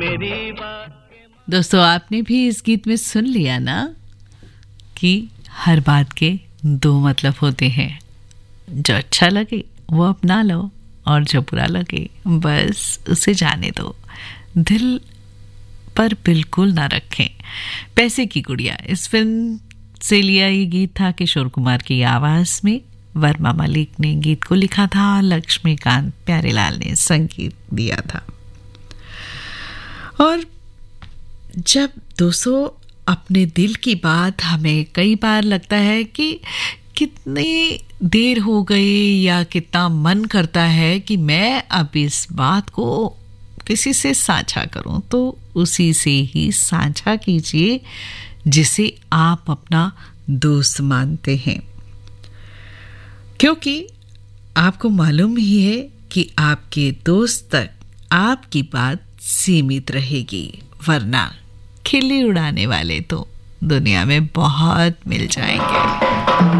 दोस्तों, आपने भी इस गीत में सुन लिया ना कि हर बात के दो मतलब होते हैं। जो अच्छा लगे वो अपना लो और जो बुरा लगे बस उसे जाने दो। दिल पर बिल्कुल ना रखें। पैसे की गुड़िया इस फिल्म से लिया ये गीत था किशोर कुमार की आवाज में। वर्मा मलिक ने गीत को लिखा था और लक्ष्मीकांत प्यारेलाल ने संगीत दिया था। और जब दोस्तों अपने दिल की बात हमें कई बार लगता है कि कितनी देर हो गई या कितना मन करता है कि मैं अब इस बात को किसी से साझा करूं, तो उसी से ही साझा कीजिए जिसे आप अपना दोस्त मानते हैं, क्योंकि आपको मालूम ही है कि आपके दोस्त तक आपकी बात सीमित रहेगी, वरना खिल्ली उड़ाने वाले तो दुनिया में बहुत मिल जाएंगे।